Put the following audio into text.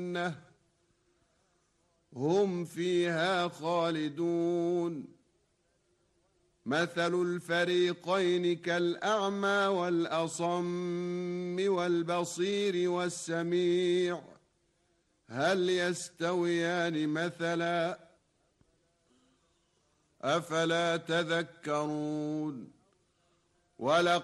هم فيها خالدون مثل الفريقين كالأعمى والأصم والبصير والسميع هل يستويان مثلا أفلا تذكرون